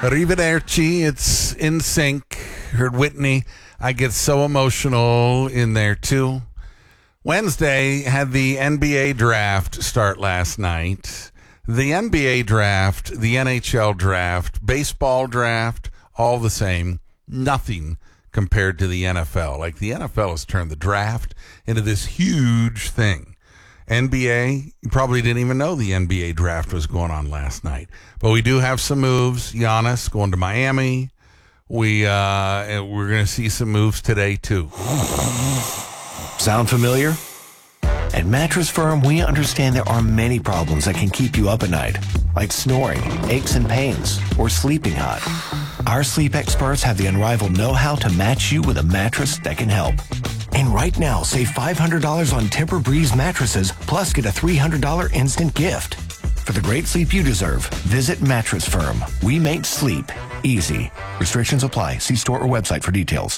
Arrivederci. It's in sync. Heard Whitney. I get so emotional in there too. Wednesday had the NBA draft start last night. The NBA draft, the NHL draft, baseball draft, all the same. Nothing compared to the NFL. Like, the NFL has turned the draft into this huge thing. NBA, you probably didn't even know the NBA draft was going on last night. But we do have some moves. Giannis going to Miami. We're going to see some moves today, too. Sound familiar? At Mattress Firm, we understand there are many problems that can keep you up at night, like snoring, aches and pains, or sleeping hot. Our sleep experts have the unrivaled know-how to match you with a mattress that can help. And right now, save $500 on Tempur-Breeze mattresses, plus get a $300 instant gift. For the great sleep you deserve, visit Mattress Firm. We make sleep easy. Restrictions apply. See store or website for details.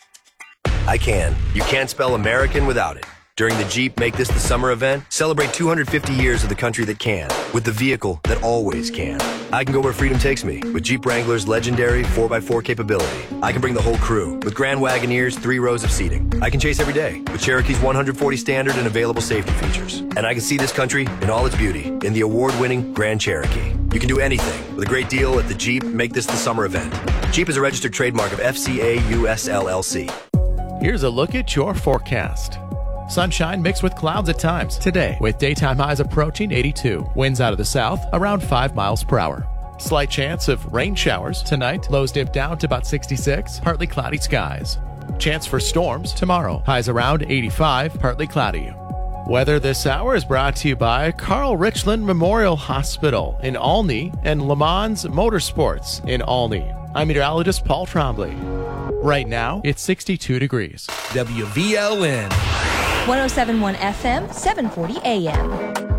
I can. You can't spell American without it. During the Jeep Make This the Summer event, celebrate 250 years of the country that can, with the vehicle that always can. I can go where freedom takes me, with Jeep Wrangler's legendary 4x4 capability. I can bring the whole crew, with Grand Wagoneer's 3 rows of seating. I can chase every day, with Cherokee's 140 standard and available safety features. And I can see this country in all its beauty, in the award-winning Grand Cherokee. You can do anything, with a great deal at the Jeep Make This the Summer event. Jeep is a registered trademark of FCA US LLC. Here's a look at your forecast. Sunshine mixed with clouds at times today, with daytime highs approaching 82. Winds out of the south around 5 miles per hour. Slight chance of rain showers tonight. Lows dip down to about 66. Partly cloudy skies. Chance for storms tomorrow. Highs around 85. Partly cloudy. Weather this hour is brought to you by Carl Richland Memorial Hospital in Olney and Le Mans Motorsports in Olney. I'm meteorologist Paul Trombley. Right now, it's 62 degrees. WVLN. 107.1 FM, 740 AM.